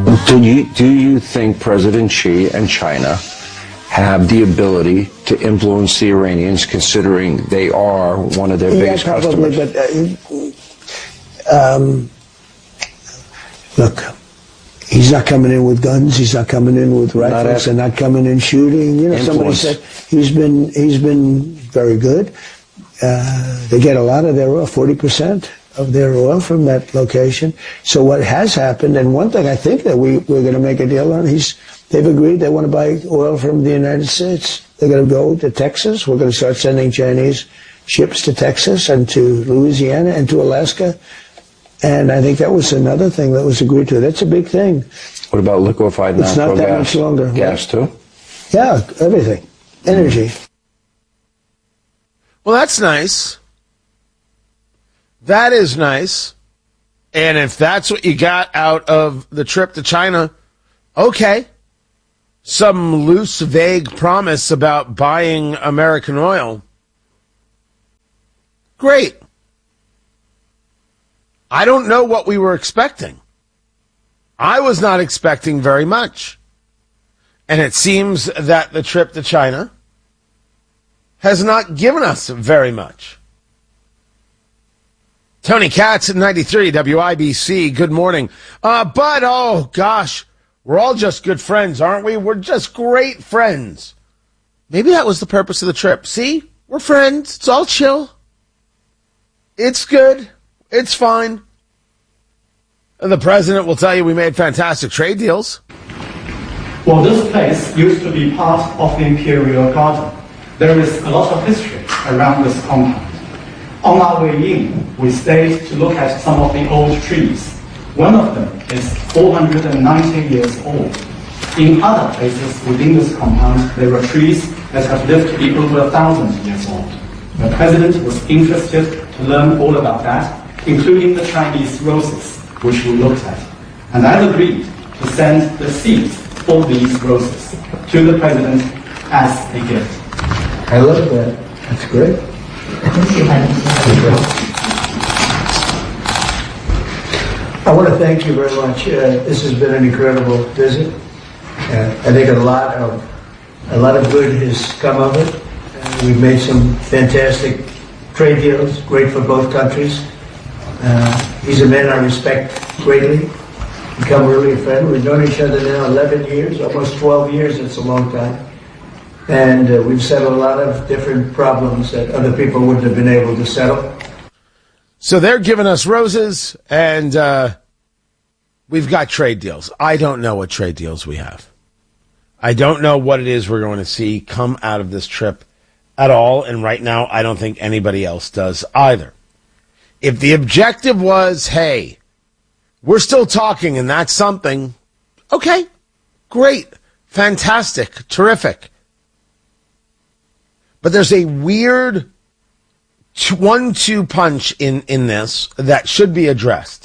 Do you think President Xi and China have the ability to influence the Iranians, considering they are one of their biggest probably, customers? But look, he's not coming in with guns. He's not coming in with rifles. They're not coming in shooting. You know, somebody said he's been very good. They get a lot of their oil, 40% of their oil from that location. So what has happened, and one thing I think that we're going to make a deal on, they've agreed they want to buy oil from the United States. They're going to go to Texas. We're going to start sending Chinese ships to Texas and to Louisiana and to Alaska. And I think that was another thing that was agreed to. That's a big thing. What about liquefied natural gas? It's not that much longer. Gas, too? Yeah, everything. Energy. Well, that's nice. That is nice. And if that's what you got out of the trip to China, okay. Some loose, vague promise about buying American oil. Great. I don't know what we were expecting. I was not expecting very much. And it seems that the trip to China has not given us very much. Tony Katz at 93 WIBC. Good morning. Bud, oh gosh, we're all just good friends, aren't we? We're just great friends. Maybe that was the purpose of the trip. See, we're friends. It's all chill. It's good. It's fine. And the president will tell you we made fantastic trade deals. Well, this place used to be part of the Imperial Garden. There is a lot of history around this compound. On our way in, we stayed to look at some of the old trees. One of them is 490 years old. In other places within this compound, there were trees that have lived equal to 1,000 years old. The president was interested to learn all about that, including the Chinese roses, which we looked at. And I've agreed to send the seeds for these roses to the president as a gift. I love that. That's great. I want to thank you very much. This has been an incredible visit. I think a lot of good has come of it. We've made some fantastic trade deals, great for both countries. He's a man I respect greatly. Become really a friend. We've known each other now 11 years, almost 12 years. It's a long time. And we've settled a lot of different problems that other people wouldn't have been able to settle. So they're giving us roses, and we've got trade deals. I don't know what trade deals we have. I don't know what it is we're going to see come out of this trip at all, and right now I don't think anybody else does either. If the objective was, hey, we're still talking and that's something, okay, great, fantastic, terrific. But there's a weird 1-2 punch in this that should be addressed.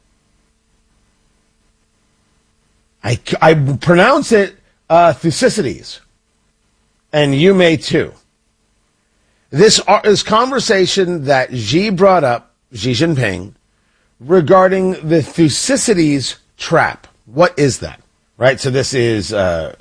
I pronounce it Thucydides, and you may too. This conversation that Xi brought up, Xi Jinping, regarding the Thucydides trap. What is that? Right? So this is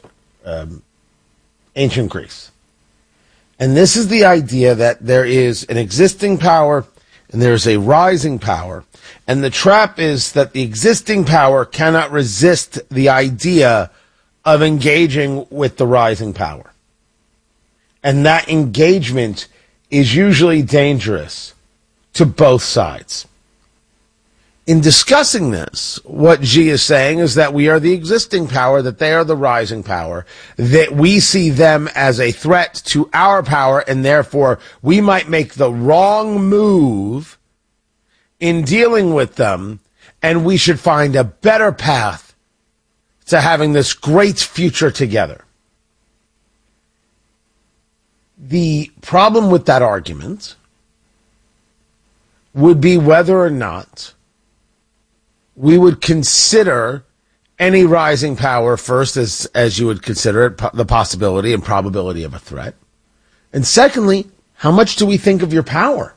ancient Greece. And this is the idea that there is an existing power and there's a rising power. And the trap is that the existing power cannot resist the idea of engaging with the rising power. And that engagement is usually dangerous to both sides. In discussing this, what Xi is saying is that we are the existing power, that they are the rising power, that we see them as a threat to our power, and therefore we might make the wrong move in dealing with them, and we should find a better path to having this great future together. The problem with that argument would be whether or not we would consider any rising power first as you would consider it, the possibility and probability of a threat. And secondly, how much do we think of your power?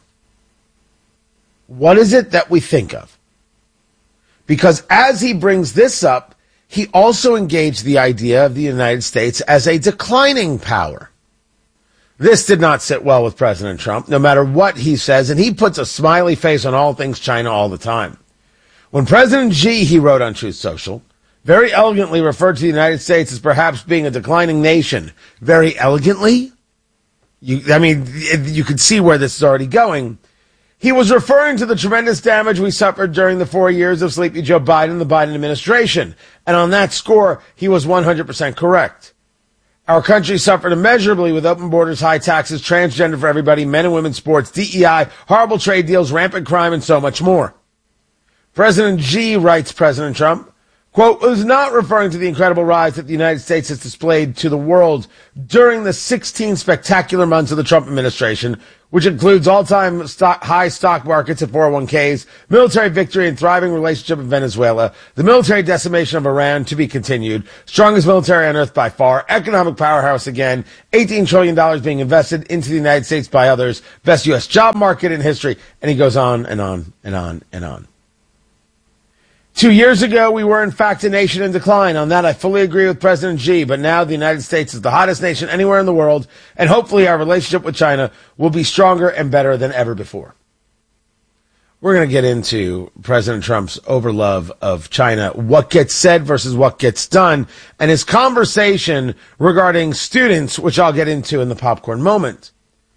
What is it that we think of? Because as he brings this up, he also engaged the idea of the United States as a declining power. This did not sit well with President Trump, no matter what he says, and he puts a smiley face on all things China all the time. When President Xi, he wrote on Truth Social, very elegantly referred to the United States as perhaps being a declining nation. Very elegantly? You could see where this is already going. He was referring to the tremendous damage we suffered during the 4 years of sleepy Joe Biden, the Biden administration. And on that score, he was 100% correct. Our country suffered immeasurably with open borders, high taxes, transgender for everybody, men and women's sports, DEI, horrible trade deals, rampant crime, and so much more. President Xi, writes President Trump, quote, was not referring to the incredible rise that the United States has displayed to the world during the 16 spectacular months of the Trump administration, which includes all-time high stock markets and 401ks, military victory and thriving relationship with Venezuela, the military decimation of Iran to be continued, strongest military on earth by far, economic powerhouse again, $18 trillion being invested into the United States by others, best U.S. job market in history, and he goes on and on and on and on. 2 years ago, we were in fact a nation in decline. On that, I fully agree with President Xi, but now the United States is the hottest nation anywhere in the world, and hopefully our relationship with China will be stronger and better than ever before. We're going to get into President Trump's overlove of China, what gets said versus what gets done, and his conversation regarding students, which I'll get into in the popcorn moment.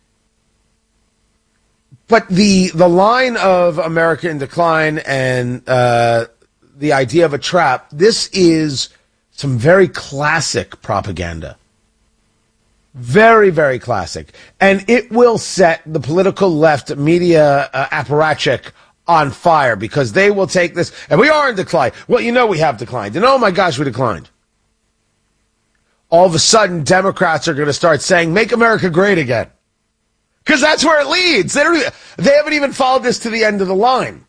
But the line of America in decline and the idea of a trap, this is some very classic propaganda. Very, very classic. And it will set the political left media apparatchik on fire because they will take this, and we are in decline. Well, you know we have declined. And oh my gosh, we declined. All of a sudden, Democrats are going to start saying, make America great again. Because that's where it leads. They haven't even followed this to the end of the line.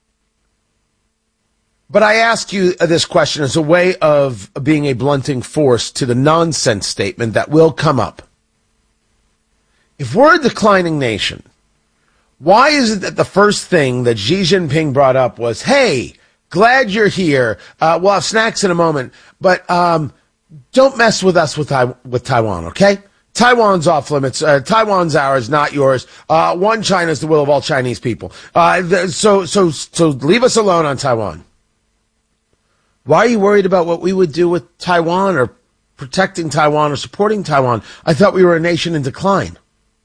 But I ask you this question as a way of being a blunting force to the nonsense statement that will come up. If we're a declining nation, why is it that the first thing that Xi Jinping brought up was, hey, glad you're here. We'll have snacks in a moment, but don't mess with us with Taiwan, okay? Taiwan's off limits. Taiwan's ours, not yours. One China is the will of all Chinese people. So leave us alone on Taiwan. Why are you worried about what we would do with Taiwan or protecting Taiwan or supporting Taiwan? I thought we were a nation in decline.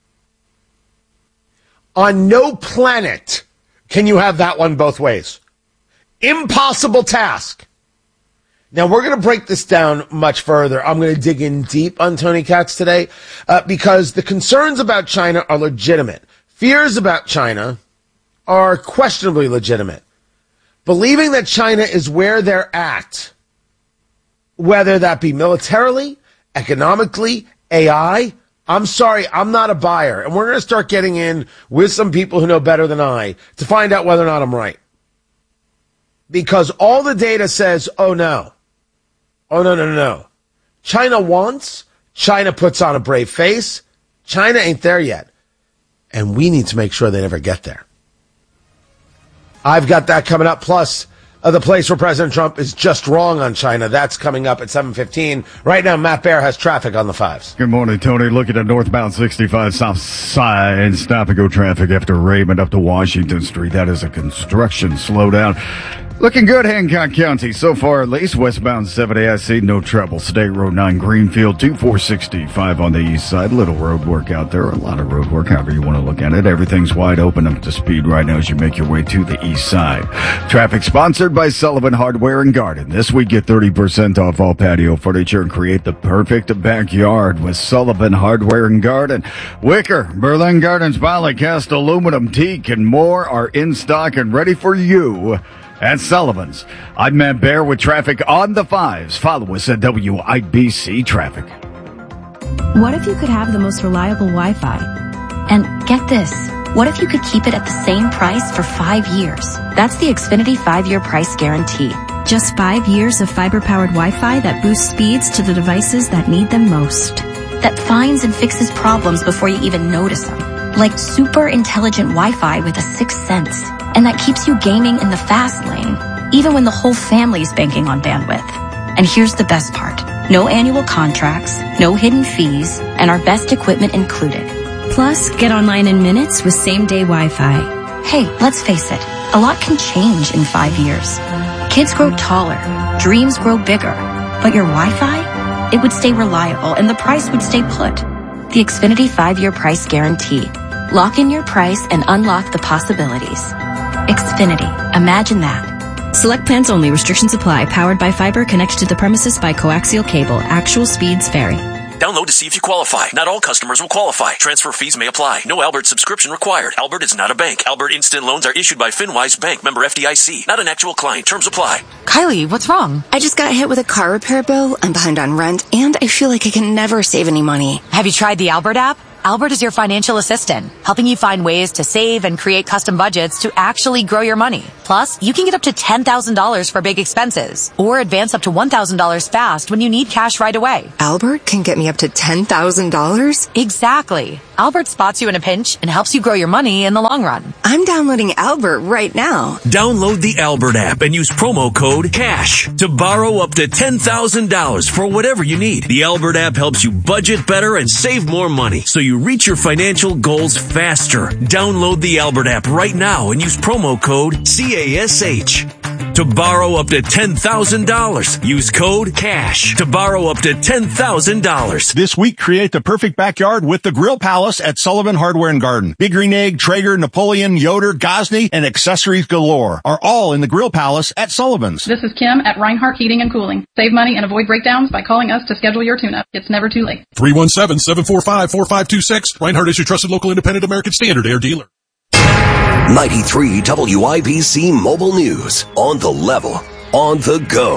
On no planet can you have that one both ways. Impossible task. Now, we're going to break this down much further. I'm going to dig in deep on Tony Katz today because the concerns about China are legitimate. Fears about China are questionably legitimate. Believing that China is where they're at, whether that be militarily, economically, AI, I'm sorry, I'm not a buyer. And we're going to start getting in with some people who know better than I to find out whether or not I'm right. Because all the data says, oh no. Oh, no. China wants, China puts on a brave face. China ain't there yet. And we need to make sure they never get there. I've got that coming up. Plus, the place where President Trump is just wrong on China. That's coming up at 7:15. Right now, Matt Bear has traffic on the fives. Good morning, Tony. Looking at northbound 65 south side. Stop-and-go traffic after Raymond up to Washington Street. That is a construction slowdown. Looking good, Hancock County. So far, at least westbound 70, I see no trouble. State Road 9, Greenfield, 2465 on the east side. Little road work out there. A lot of road work, however you want to look at it. Everything's wide open up to speed right now as you make your way to the east side. Traffic sponsored by Sullivan Hardware and Garden. This week, get 30% off all patio furniture and create the perfect backyard with Sullivan Hardware and Garden. Wicker, Berlin Gardens, polycast, aluminum, teak, and more are in stock and ready for you at Sullivan's. I'm Matt Bear with traffic on the fives. Follow us at WIBC Traffic. What if you could have the most reliable Wi-Fi? And get this, what if you could keep it at the same price for 5 years? That's the Xfinity 5-year price guarantee. Just 5 years of fiber-powered Wi-Fi that boosts speeds to the devices that need them most. That finds and fixes problems before you even notice them. Like super intelligent Wi-Fi with a sixth sense. And that keeps you gaming in the fast lane, even when the whole family's banking on bandwidth. And here's the best part. No annual contracts, no hidden fees, and our best equipment included. Plus, get online in minutes with same-day Wi-Fi. Hey, let's face it, a lot can change in 5 years. Kids grow taller, dreams grow bigger, but your Wi-Fi? It would stay reliable and the price would stay put. The Xfinity 5-year price guarantee. Lock in your price and unlock the possibilities. Xfinity. Imagine that. Select plans only. Restrictions apply. Powered by fiber. Connected to the premises by coaxial cable. Actual speeds vary. Download to see if you qualify. Not all customers will qualify. Transfer fees may apply. No Albert subscription required. Albert is not a bank. Albert Instant Loans are issued by FinWise Bank, member FDIC. Not an actual client. Terms apply. Kylie, what's wrong? I just got hit with a car repair bill. I'm behind on rent, and I feel like I can never save any money. Have you tried the Albert app? Albert is your financial assistant, helping you find ways to save and create custom budgets to actually grow your money. Plus, you can get up to $10,000 for big expenses, or advance up to $1,000 fast when you need cash right away. Albert can get me up to $10,000? Exactly. Albert spots you in a pinch and helps you grow your money in the long run. I'm downloading Albert right now. Download the Albert app and use promo code CASH to borrow up to $10,000 for whatever you need. The Albert app helps you budget better and save more money, so you reach your financial goals faster. Download the Albert app right now and use promo code CASH to borrow up to $10,000. Use code CASH to borrow up to $10,000. This week, create the perfect backyard with the Grill Palace at Sullivan Hardware and Garden. Big Green Egg, Traeger, Napoleon, Yoder, Gosney, and accessories galore are all in the Grill Palace at Sullivan's. This is Kim at Reinhardt Heating and Cooling. Save money and avoid breakdowns by calling us to schedule your tune-up. It's never too late. 317-745-4526. Reinhardt is your trusted local independent American Standard Air dealer. 93 WIBC Mobile News. On the level. On the go.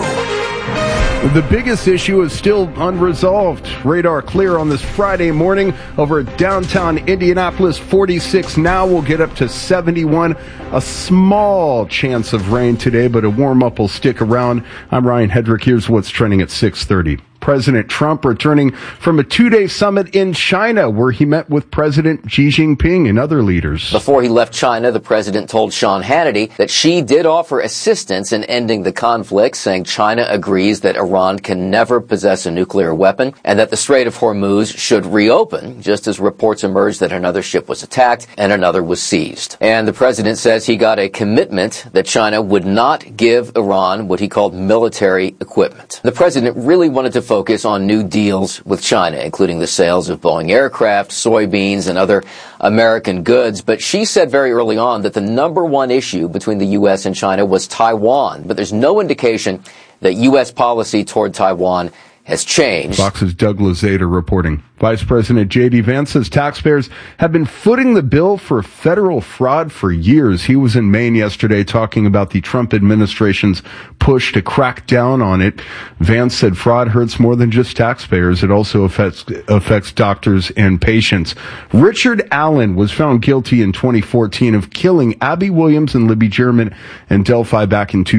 The biggest issue is still unresolved. Radar clear on this Friday morning over at downtown Indianapolis. 46 now. Will get up to 71. A small chance of rain today, but a warm-up will stick around. I'm Ryan Hedrick. Here's what's trending at 6:30. President Trump returning from a 2-day summit in China where he met with President Xi Jinping and other leaders. Before he left China, the president told Sean Hannity that Xi did offer assistance in ending the conflict, saying China agrees that Iran can never possess a nuclear weapon and that the Strait of Hormuz should reopen, just as reports emerged that another ship was attacked and another was seized. And the president says he got a commitment that China would not give Iran what he called military equipment. The president really wanted to focus on new deals with China, including the sales of Boeing aircraft, soybeans, and other American goods. But she said very early on that the number one issue between the U.S. and China was Taiwan. But there's no indication that U.S. policy toward Taiwan has changed. Fox's Doug Lozada reporting. Vice President J.D. Vance says taxpayers have been footing the bill for federal fraud for years. He was in Maine yesterday talking about the Trump administration's push to crack down on it. Vance said fraud hurts more than just taxpayers. It also affects doctors and patients. Richard Allen was found guilty in 2014 of killing Abby Williams and Libby German in Delphi back in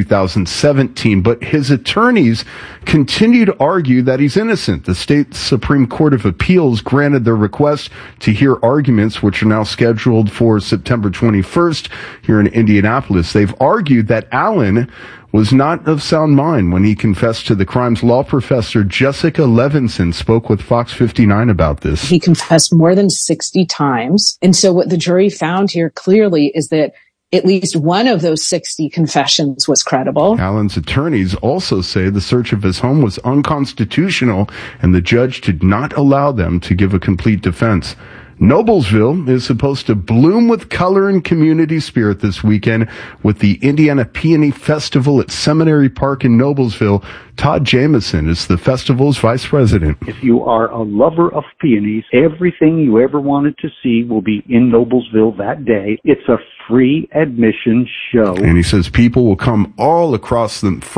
2017, but his attorneys continue to argue that he's innocent. The state Supreme Court of Appeals granted their request to hear arguments, which are now scheduled for September 21st here in Indianapolis. They've argued that Allen was not of sound mind when he confessed to the crimes. Law professor Jessica Levinson spoke with Fox 59 about this. He confessed more than 60 times. And so what the jury found here clearly is that at least one of those 60 confessions was credible. Allen's attorneys also say the search of his home was unconstitutional and the judge did not allow them to give a complete defense. Noblesville is supposed to bloom with color and community spirit this weekend with the Indiana Peony Festival at Seminary Park in Noblesville. Todd Jameson is the festival's vice president. If you are a lover of peonies, everything you ever wanted to see will be in Noblesville that day. It's a free admission show. And he says people will come from all across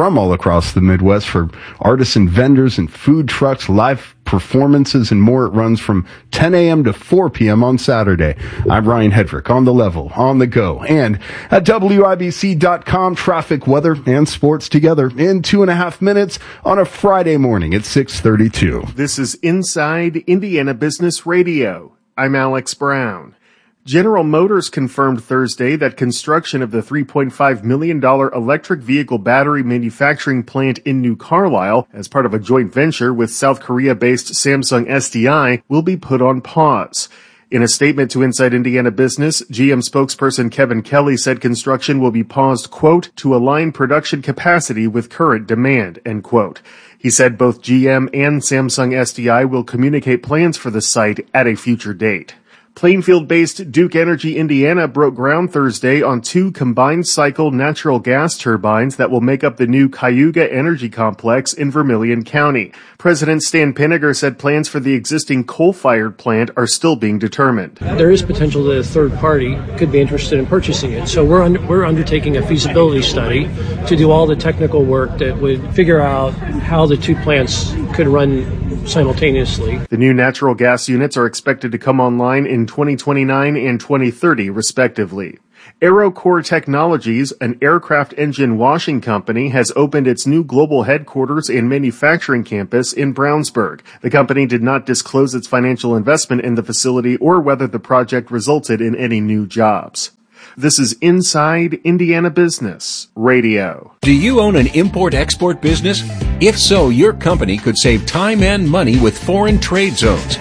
the Midwest for artisan vendors and food trucks, live performances, and more. It runs from 10 a.m. to 4 p.m. on Saturday. I'm Ryan Hedrick, on the level, on the go, and at WIBC.com, traffic, weather, and sports together in 2.5 minutes on a Friday morning at 6:32. This is Inside Indiana Business Radio. I'm Alex Brown. General Motors confirmed Thursday that construction of the $3.5 million electric vehicle battery manufacturing plant in New Carlisle, as part of a joint venture with South Korea-based Samsung SDI, will be put on pause. In a statement to Inside Indiana Business, GM spokesperson Kevin Kelly said construction will be paused, quote, to align production capacity with current demand, end quote. He said both GM and Samsung SDI will communicate plans for the site at a future date. Plainfield-based Duke Energy Indiana broke ground Thursday on 2 combined-cycle natural gas turbines that will make up the new Cayuga Energy Complex in Vermilion County. President Stan Pinniger said plans for the existing coal-fired plant are still being determined. There is potential that a third party could be interested in purchasing it. So we're undertaking a feasibility study to do all the technical work that would figure out how the 2 plants could run simultaneously. The new natural gas units are expected to come online in 2029 and 2030, respectively. AeroCore Technologies, an aircraft engine washing company, has opened its new global headquarters and manufacturing campus in Brownsburg. The company did not disclose its financial investment in the facility or whether the project resulted in any new jobs. This is Inside Indiana Business Radio. Do you own an import-export business? If so, your company could save time and money with foreign trade zones.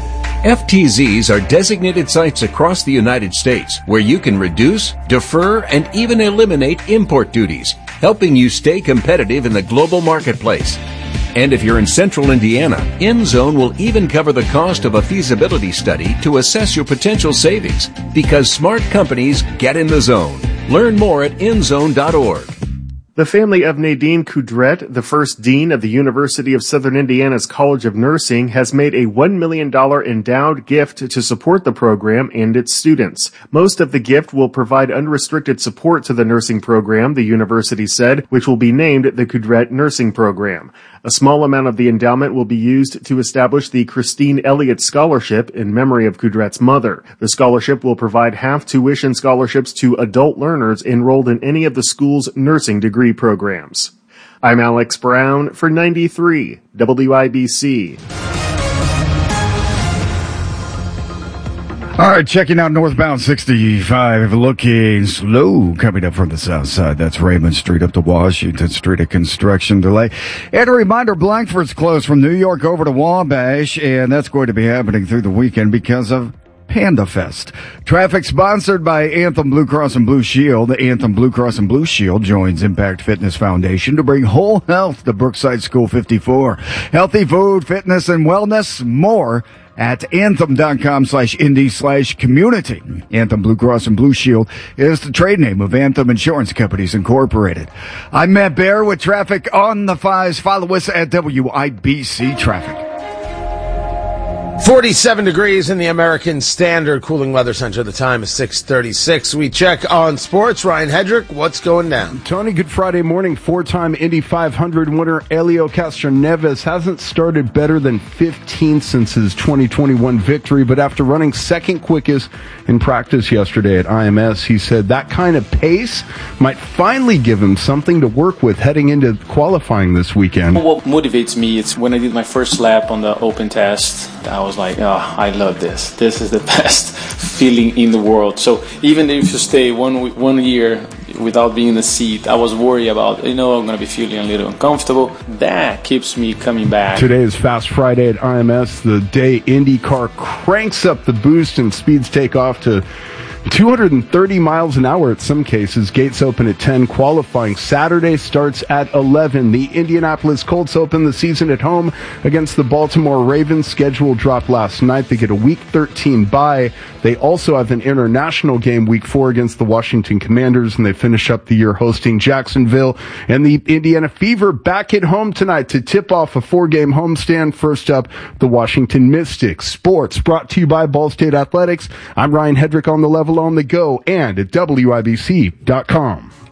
FTZs are designated sites across the United States where you can reduce, defer, and even eliminate import duties, helping you stay competitive in the global marketplace. And if you're in central Indiana, InZone will even cover the cost of a feasibility study to assess your potential savings, because smart companies get in the zone. Learn more at inzone.org. The family of Nadine Coudret, the first dean of the University of Southern Indiana's College of Nursing, has made a $1 million endowed gift to support the program and its students. Most of the gift will provide unrestricted support to the nursing program, the university said, which will be named the Coudret Nursing Program. A small amount of the endowment will be used to establish the Christine Elliott Scholarship in memory of Coudret's mother. The scholarship will provide half tuition scholarships to adult learners enrolled in any of the school's nursing degree programs. I'm Alex Brown for 93 WIBC. All right, checking out northbound 65, looking slow coming up from the south side. That's Raymond Street up to Washington Street, a construction delay. And a reminder, Blankford's closed from New York over to Wabash, and that's going to be happening through the weekend because of Panda Fest. Traffic sponsored by Anthem Blue Cross and Blue Shield. Anthem Blue Cross and Blue Shield joins Impact Fitness Foundation to bring whole health to Brookside School 54. Healthy food, fitness, and wellness, more at anthem.com/indy/community. Anthem Blue Cross and Blue Shield is the trade name of Anthem Insurance Companies Incorporated. I'm Matt Bear with traffic on the 5s. Follow us at WIBC Traffic. 47 degrees in the American Standard Cooling Weather Center. The time is 6:36. We check on sports. Ryan Hedrick, what's going down? Tony, good Friday morning. 4-time Indy 500 winner Helio Castroneves hasn't started better than 15th since his 2021 victory, but after running second quickest in practice yesterday at IMS, he said that kind of pace might finally give him something to work with heading into qualifying this weekend. What motivates me is when I did my first lap on the open test, I was like, oh, I love this. This is the best feeling in the world. So even if you stay one year without being in the seat, I was worried about, I'm going to be feeling a little uncomfortable. That keeps me coming back. Today is Fast Friday at IMS, the day IndyCar cranks up the boost and speeds take off to 230 miles an hour at some cases. Gates open at 10. Qualifying Saturday starts at 11. The Indianapolis Colts open the season at home against the Baltimore Ravens. Schedule dropped last night. They get a Week 13 bye. They also have an international game Week 4 against the Washington Commanders, and they finish up the year hosting Jacksonville. And the Indiana Fever back at home tonight to tip off a 4-game homestand. First up, the Washington Mystics. Sports brought to you by Ball State Athletics. I'm Ryan Hedrick on the level on the go and at WIBC.com.